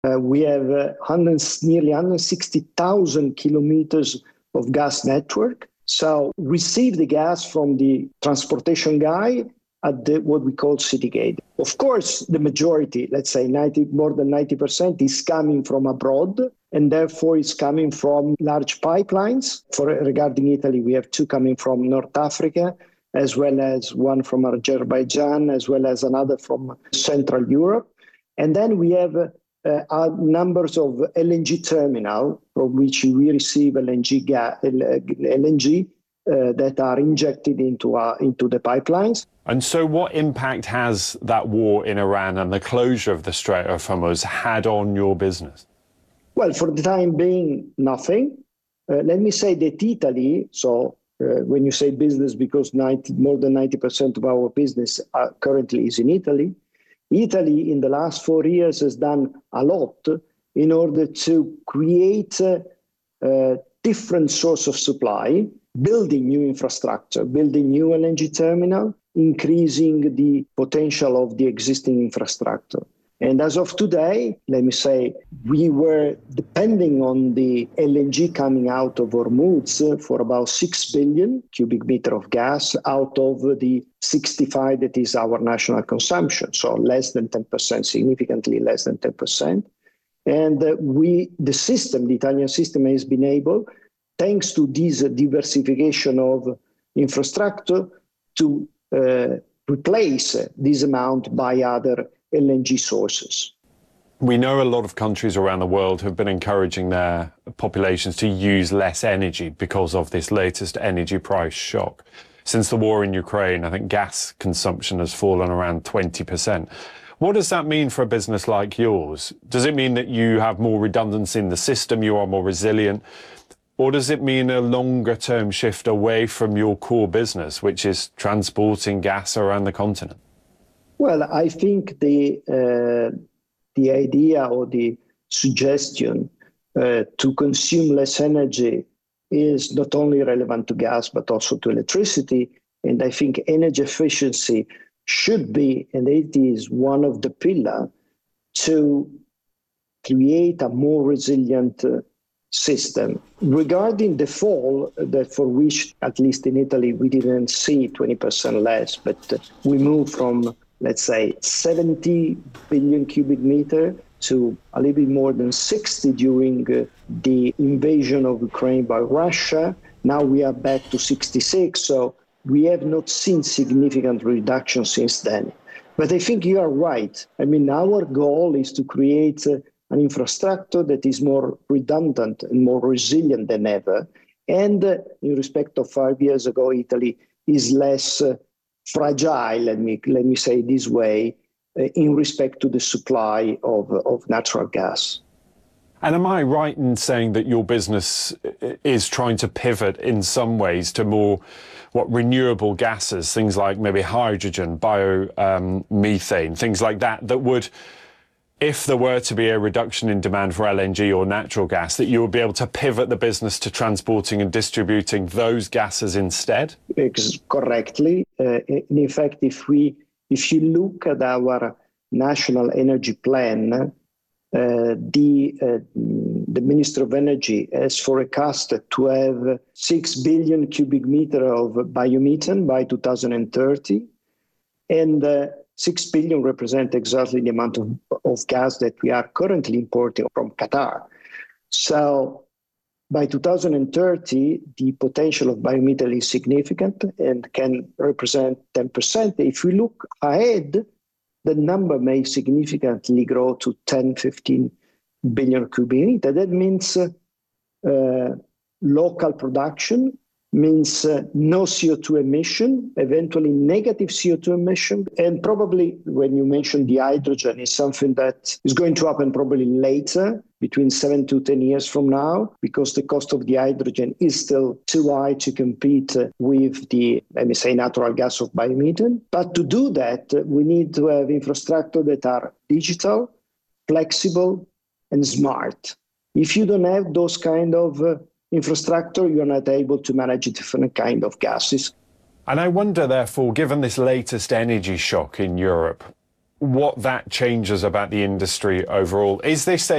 We have nearly 160,000 kilometers of gas network. So receive the gas from the transportation guy at what we call city gate. Of course, the majority, let's say more than 90%, is coming from abroad, and therefore is coming from large pipelines. Regarding Italy, we have two coming from North Africa, as well as one from Azerbaijan, as well as another from Central Europe. And then we have numbers of LNG terminal from which we receive LNG that are injected into the pipelines. And so what impact has that war in Iran and the closure of the Strait of Hormuz had on your business? Well, for the time being, nothing. Let me say that Italy, when you say business, because more than 90% of our business currently is in Italy, Italy in the last 4 years has done a lot in order to create a different source of supply, building new infrastructure, building new LNG terminal, increasing the potential of the existing infrastructure. And as of today, let me say, we were depending on the LNG coming out of Hormuz for about 6 billion cubic meter of gas out of the 65 that is our national consumption. So less than 10%, significantly less than 10%. And the Italian system has been able, thanks to this diversification of infrastructure, to replace this amount by other LNG sources. We know a lot of countries around the world have been encouraging their populations to use less energy because of this latest energy price shock. Since the war in Ukraine, I think gas consumption has fallen around 20%. What does that mean for a business like yours? Does it mean that you have more redundancy in the system, you are more resilient? Or does it mean a longer-term shift away from your core business, which is transporting gas around the continent? Well, I think the idea or the suggestion to consume less energy is not only relevant to gas, but also to electricity. And I think energy efficiency should be, and it is one of the pillars to create a more resilient system. Regarding the fall, that for which, at least in Italy, we didn't see 20% less, but we moved from, let's say, 70 billion cubic meter to a little bit more than 60 during the invasion of Ukraine by Russia. Now we are back to 66, so we have not seen significant reduction since then. But I think you are right. I mean, our goal is to create an infrastructure that is more redundant and more resilient than ever. And in respect of 5 years ago, Italy is less fragile, let me say it this way, in respect to the supply of natural gas. And am I right in saying that your business is trying to pivot in some ways to more renewable gases, things like maybe hydrogen, biomethane, things like that, that would, if there were to be a reduction in demand for LNG or natural gas, that you would be able to pivot the business to transporting and distributing those gases instead? Correctly. In fact, if you look at our national energy plan, the Minister of Energy has forecasted to have 6 billion cubic meter of biomethane by 2030, and 6 billion represent exactly the amount of gas that we are currently importing from Qatar. So by 2030, the potential of biomethane is significant and can represent 10%. If we look ahead, the number may significantly grow to 10, 15 billion cubic meters. That means local production, means no CO2 emission, eventually negative CO2 emission. And probably when you mentioned the hydrogen, is something that is going to happen probably later, between 7 to 10 years from now, because the cost of the hydrogen is still too high to compete with the, let me say, natural gas of biomethane. But to do that, we need to have infrastructure that are digital, flexible, and smart. If you don't have those kind of infrastructure, you're not able to manage different kind of gases. And I wonder, therefore, given this latest energy shock in Europe, what that changes about the industry overall. Is this